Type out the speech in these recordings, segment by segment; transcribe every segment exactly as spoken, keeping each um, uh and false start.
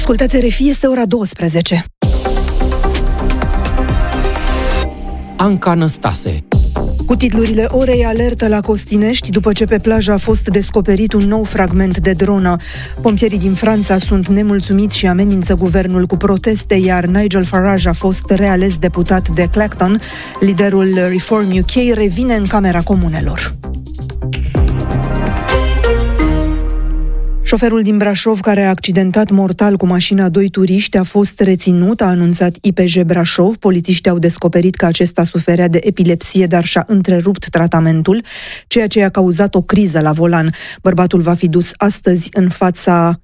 Ascultați R F I, este ora douăsprezece. Anca Năstase. Cu titlurile orei, alertă la Costinești după ce pe plajă a fost descoperit un nou fragment de dronă. Pompierii din Franța sunt nemulțumiți și amenință guvernul cu proteste, iar Nigel Farage a fost reales deputat de Clacton. Liderul Reform U K revine în Camera Comunelor. Șoferul din Brașov, care a accidentat mortal cu mașina doi turiști, a fost reținut, a anunțat I P J Brașov. Polițiștii au descoperit că acesta suferea de epilepsie, dar și-a întrerupt tratamentul, ceea ce i-a cauzat o criză la volan. Bărbatul va fi dus astăzi în fața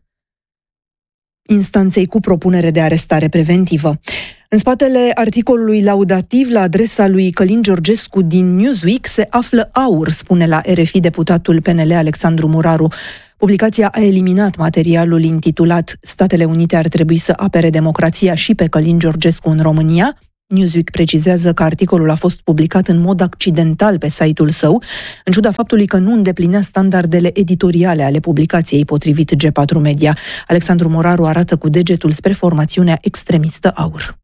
instanței cu propunere de arestare preventivă. În spatele articolului laudativ la adresa lui Călin Georgescu din Newsweek se află aur, spune la R F I deputatul P N L Alexandru Muraru. Publicația a eliminat materialul intitulat "Statele Unite ar trebui să apere democrația și pe Călin Georgescu în România". Newsweek precizează că articolul a fost publicat în mod accidental pe site-ul său, în ciuda faptului că nu îndeplinea standardele editoriale ale publicației, potrivit G patru Media. Alexandru Moraru arată cu degetul spre formațiunea extremistă Aur.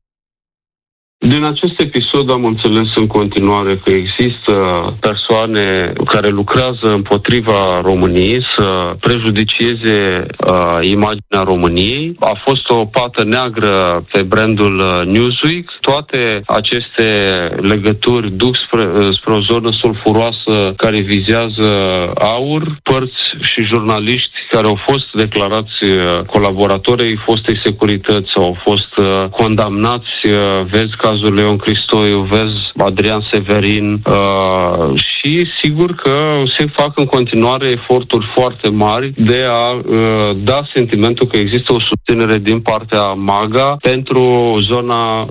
Din acest episod am înțeles în continuare că există persoane care lucrează împotriva României să prejudicieze uh, imaginea României. A fost o pată neagră pe brandul Newsweek. Toate aceste legături duc spre, spre o zonă sulfuroasă care vizează Aur, părți și jurnaliști care au fost declarați colaboratorii fostei securități, au fost condamnați, vezi cazul Leon Cristoiu, vezi Adrian Severin uh, și sigur că se fac în continuare eforturi foarte mari de a uh, da sentimentul că există o susținere din partea MAGA pentru zona uh,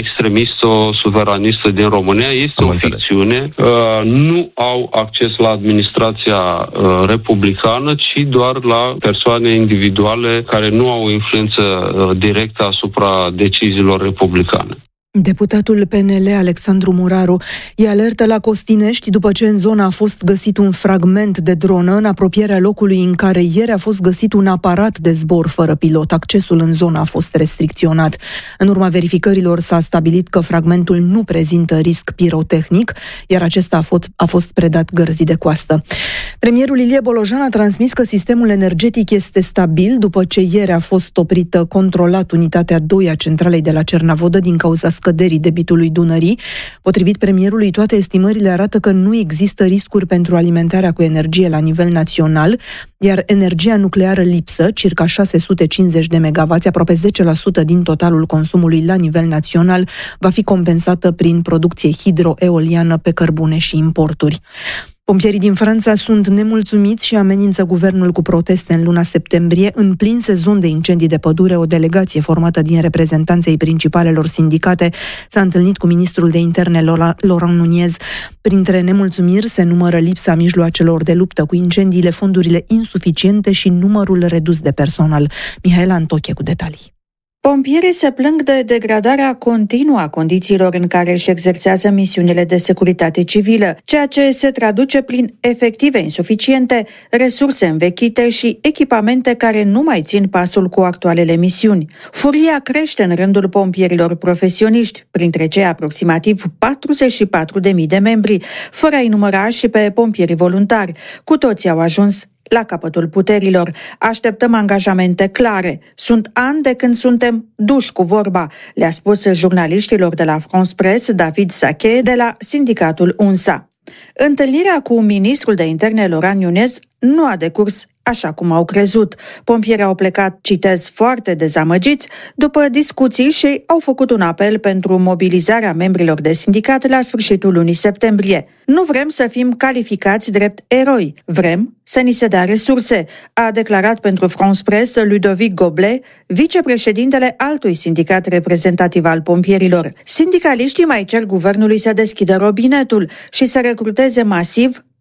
extremistă-suveranistă din România. Este Am o înțeles. ficțiune. Uh, nu au acces la administrația uh, republicană, ci doar la persoane individuale care nu au influență uh, directă asupra deciziilor republicane. Deputatul P N L Alexandru Muraru e alertă la Costinești după ce în zona a fost găsit un fragment de dronă în apropierea locului în care ieri a fost găsit un aparat de zbor fără pilot. Accesul în zonă a fost restricționat. În urma verificărilor s-a stabilit că fragmentul nu prezintă risc pirotehnic, iar acesta a fost, a fost predat gărzii de coastă. Premierul Ilie Bolojan a transmis că sistemul energetic este stabil după ce ieri a fost oprită controlat unitatea doi a centralei de la Cernavodă din cauza scăderii debitului Dunării. Potrivit premierului, toate estimările arată că nu există riscuri pentru alimentarea cu energie la nivel național, iar energia nucleară lipsă, circa șase sute cincizeci de megawatți, aproape zece la sută din totalul consumului la nivel național, va fi compensată prin producție hidroeoliană pe cărbune și importuri. Pompierii din Franța sunt nemulțumiți și amenință guvernul cu proteste în luna septembrie. În plin sezon de incendii de pădure, o delegație formată din reprezentanței principalelor sindicate s-a întâlnit cu ministrul de interne Laurent Nunez. Printre nemulțumiri se numără lipsa mijloacelor de luptă cu incendiile, fondurile insuficiente și numărul redus de personal. Mihaela Antoche cu detalii. Pompierii se plâng de degradarea continuă a condițiilor în care își exersează misiunile de securitate civilă, ceea ce se traduce prin efective insuficiente, resurse învechite și echipamente care nu mai țin pasul cu actualele misiuni. Furia crește în rândul pompierilor profesioniști, printre cei aproximativ patruzeci și patru de mii de membri, fără a-i număra și pe pompierii voluntari. Cu toții au ajuns la capătul puterilor. Așteptăm angajamente clare. Sunt ani de când suntem duși cu vorba, le-a spus jurnaliștilor de la France Press David Sachet de la sindicatul U N S A. Întâlnirea cu ministrul de interne Laurent Nunez nu a decurs așa cum au crezut. Pompierii au plecat, citez, foarte dezamăgiți după discuții și au făcut un apel pentru mobilizarea membrilor de sindicat la sfârșitul lunii septembrie. Nu vrem să fim calificați drept eroi, vrem să ni se dea resurse, a declarat pentru France Press Ludovic Goblet, vicepreședintele altui sindicat reprezentativ al pompierilor. Sindicaliștii mai cer guvernului să deschidă robinetul și să recruteze masiv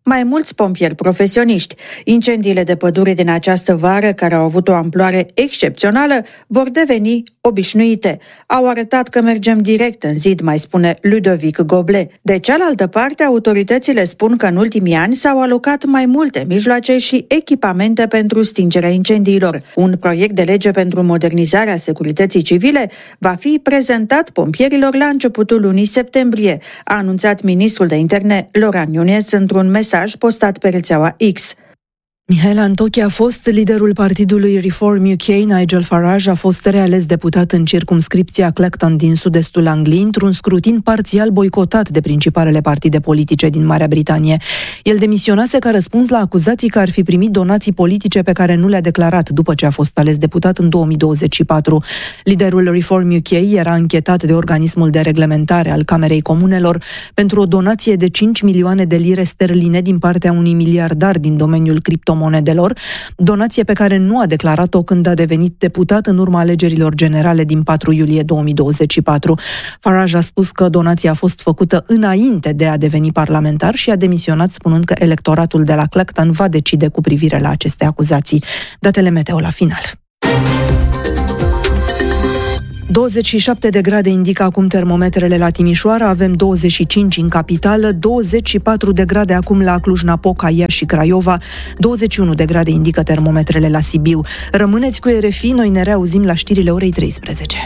mai mulți pompieri profesioniști. Incendiile de pădure din această vară, care au avut o amploare excepțională, vor deveni obișnuite. Au arătat că mergem direct în zid, mai spune Ludovic Goblet. De cealaltă parte, autoritățile spun că în ultimii ani s-au alocat mai multe mijloace și echipamente pentru stingerea incendiilor. Un proiect de lege pentru modernizarea securității civile va fi prezentat pompierilor la începutul lunii septembrie, a anunțat ministrul de interne Loran Nunes într-un mesaj postat pe rețeaua X. Mihail Antochi a fost liderul partidului Reform U K. Nigel Farage a fost reales deputat în circumscripția Clacton din sud-estul Angliei într-un scrutin parțial boicotat de principalele partide politice din Marea Britanie. El demisionase ca răspuns la acuzații că ar fi primit donații politice pe care nu le-a declarat după ce a fost ales deputat în două mii douăzeci și patru. Liderul Reform U K era anchetat de organismul de reglementare al Camerei Comunelor pentru o donație de cinci milioane de lire sterline din partea unui miliardar din domeniul criptomonedelor, donație pe care nu a declarat-o când a devenit deputat în urma alegerilor generale din patru iulie două mii douăzeci și patru. Farage a spus că donația a fost făcută înainte de a deveni parlamentar și a demisionat spunând că electoratul de la Clacton va decide cu privire la aceste acuzații. Datele meteo la final. douăzeci și șapte de grade indică acum termometrele la Timișoara, avem douăzeci și cinci în capitală, douăzeci și patru de grade acum la Cluj-Napoca, Iași și Craiova, douăzeci și unu de grade indică termometrele la Sibiu. Rămâneți cu R F I, noi ne reauzim la știrile orei treisprezece.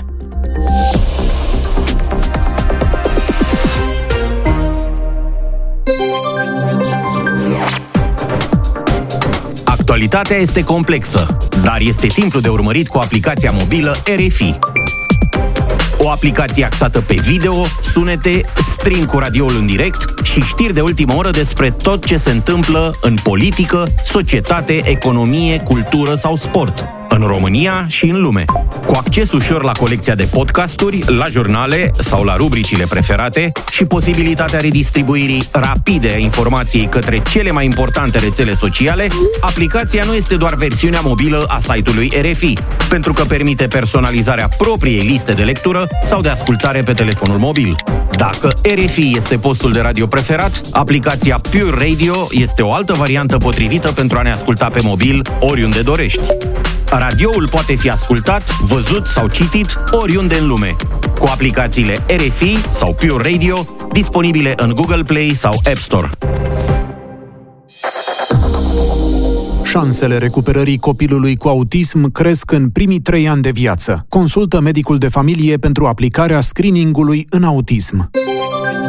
Actualitatea este complexă, dar este simplu de urmărit cu aplicația mobilă R F I. O aplicație axată pe video, sunete, stream cu radioul în direct și știri de ultimă oră despre tot ce se întâmplă în politică, societate, economie, cultură sau sport, în România și în lume. Cu acces ușor la colecția de podcasturi, la jurnale sau la rubricile preferate și posibilitatea redistribuirii rapide a informației către cele mai importante rețele sociale, aplicația nu este doar versiunea mobilă a site-ului R F I, pentru că permite personalizarea propriei liste de lectură sau de ascultare pe telefonul mobil. Dacă R F I este postul de radio preferat, aplicația Pure Radio este o altă variantă potrivită pentru a ne asculta pe mobil oriunde dorești. Radioul poate fi ascultat, văzut sau citit oriunde în lume, cu aplicațiile R F I sau Pure Radio, disponibile în Google Play sau App Store. Șansele recuperării copilului cu autism cresc în primii trei ani de viață. Consultă medicul de familie pentru aplicarea screeningului în autism.